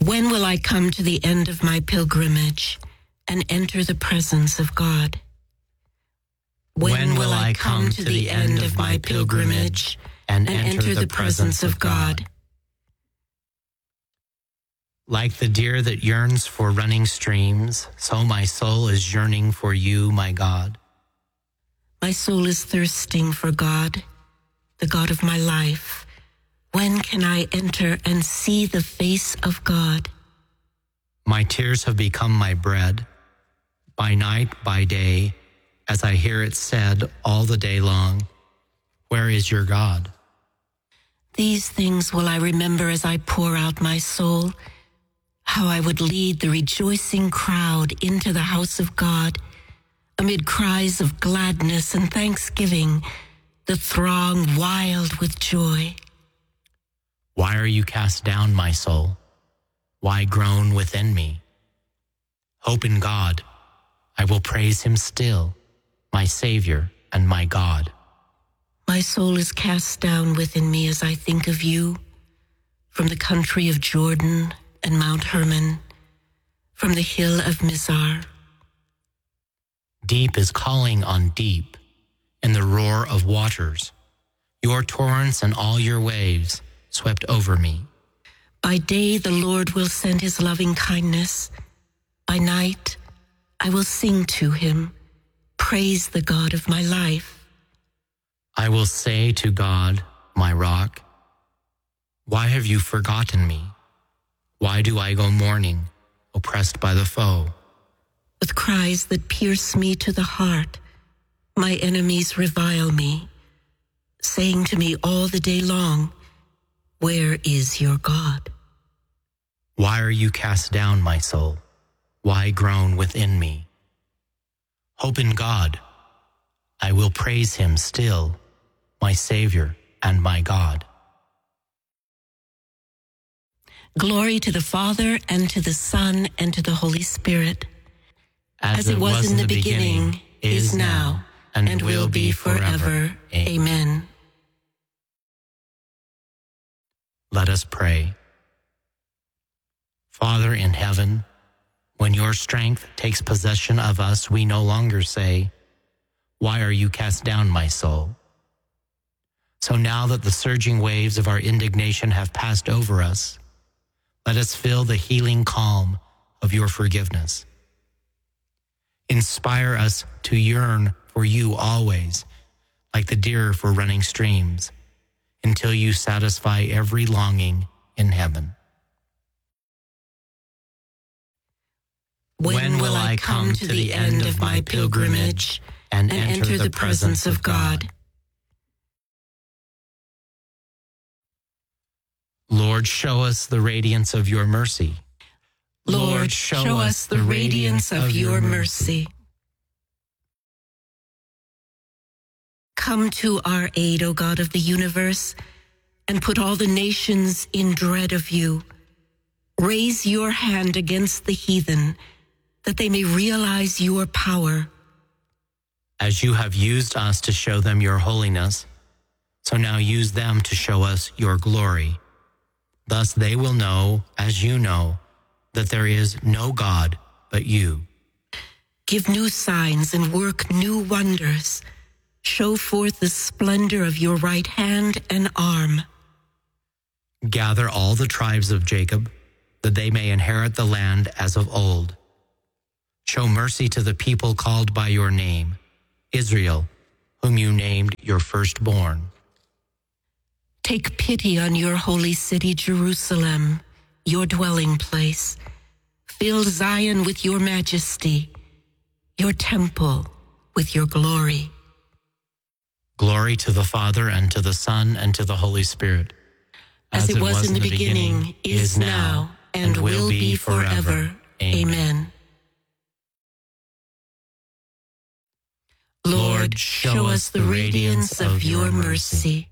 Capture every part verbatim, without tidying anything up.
When will I come to the end of my pilgrimage and enter the presence of God? When, when will I come to the end of my pilgrimage and, and enter the presence of God? Like the deer that yearns for running streams, so my soul is yearning for you, my God. My soul is thirsting for God, the God of my life. When can I enter and see the face of God? My tears have become my bread, by night, by day, as I hear it said all the day long, where is your God? These things will I remember as I pour out my soul, how I would lead the rejoicing crowd into the house of God, amid cries of gladness and thanksgiving, the throng wild with joy. Why are you cast down, my soul? Why groan within me? Hope in God. I will praise him still, my Savior and my God. My soul is cast down within me as I think of you, from the country of Jordan and Mount Hermon, from the hill of Mizar. Deep is calling on deep in the roar of waters. Your torrents and all your waves swept over me. By day the Lord will send his loving kindness. By night I will sing to him, praise the God of my life. I will say to God, my rock, why have you forgotten me? Why do I go mourning, oppressed by the foe? With cries that pierce me to the heart, my enemies revile me, saying to me all the day long, where is your God? Why are you cast down, my soul? Why groan within me? Hope in God. I will praise him still, my Savior and my God. Glory to the Father, and to the Son, and to the Holy Spirit. As, As it was, was in the beginning, beginning is now, and, and will be forever. Amen. Let us pray. Father in heaven, when your strength takes possession of us, we no longer say, why are you cast down, my soul? So now that the surging waves of our indignation have passed over us, let us feel the healing calm of your forgiveness. Inspire us to yearn for you always, like the deer for running streams, until you satisfy every longing in heaven. When, when will I come to the end of my pilgrimage and, and enter, enter the presence of God? Lord, show us the radiance of your mercy. Lord, show us the radiance of your mercy. Come to our aid, O God of the universe, and put all the nations in dread of you. Raise your hand against the heathen, that they may realize your power. As you have used us to show them your holiness, so now use them to show us your glory. Thus they will know, as you know, that there is no God but you. Give new signs and work new wonders. Show forth the splendor of your right hand and arm. Gather all the tribes of Jacob, that they may inherit the land as of old. Show mercy to the people called by your name, Israel, whom you named your firstborn. Take pity on your holy city, Jerusalem, your dwelling place. Fill Zion with your majesty, your temple with your glory. Glory to the Father, and to the Son, and to the Holy Spirit. As, As it was, was in the beginning, beginning is now, and, and will be forever. Amen. Lord, show us the radiance of your mercy.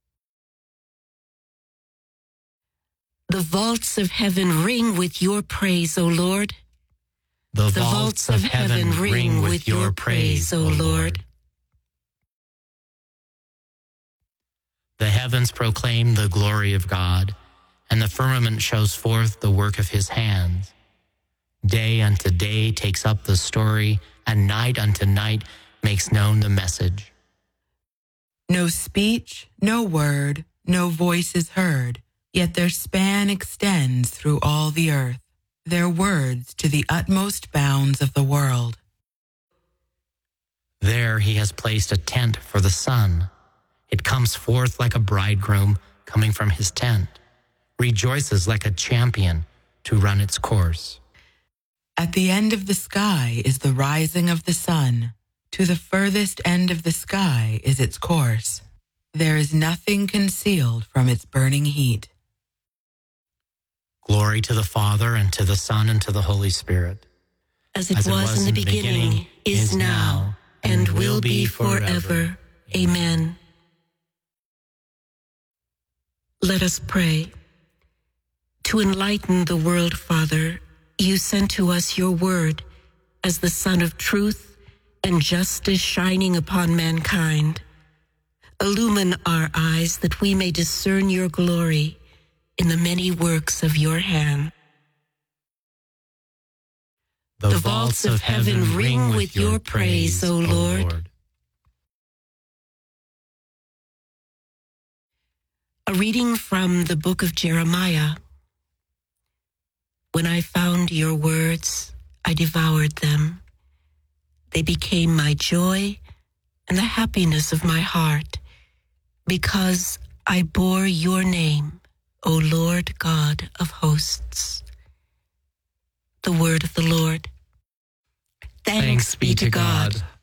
The vaults of heaven ring with your praise, O Lord. The, the vaults of heaven ring with your praise, O Lord. The heavens proclaim the glory of God, and the firmament shows forth the work of his hands. Day unto day takes up the story, and night unto night makes known the message. No speech, no word, no voice is heard, yet their span extends through all the earth, their words to the utmost bounds of the world. There he has placed a tent for the sun. It comes forth like a bridegroom coming from his tent, rejoices like a champion to run its course. At the end of the sky is the rising of the sun. To the furthest end of the sky is its course. There is nothing concealed from its burning heat. Glory to the Father, and to the Son, and to the Holy Spirit. As it, As it was, was in the beginning, beginning is now, and will be forever. Amen. Let us pray. To enlighten the world, Father, you sent to us your word as the sun of truth and justice shining upon mankind. Illumine our eyes that we may discern your glory in the many works of your hand. The, the vaults of heaven ring with your praise, O Lord. Lord. A reading from the book of Jeremiah. When I found your words, I devoured them. They became my joy and the happiness of my heart, because I bore your name, O Lord God of hosts. The word of the Lord. Thanks, Thanks be to God. God.